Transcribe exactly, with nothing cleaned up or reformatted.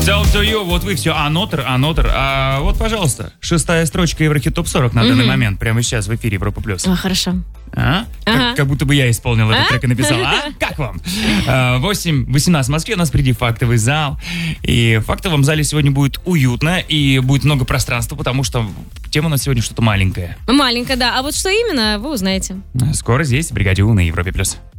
Tell to you, вот вы все, анотер, анотер. А вот, пожалуйста, шестая строчка Еврохит Топ сорок на mm-hmm. данный момент, прямо сейчас в эфире Европа Плюс. А, хорошо. А? Ага. Как, как будто бы я исполнил этот а? трек и написал. А? Как вам? восемь восемнадцать в Москве, у нас впереди фактовый зал. И в фактовом зале сегодня будет уютно и будет много пространства, потому что тема у нас сегодня что-то маленькое. Маленькое, да. А вот что именно, вы узнаете. Скоро здесь, в бригаде У на Европе Плюс.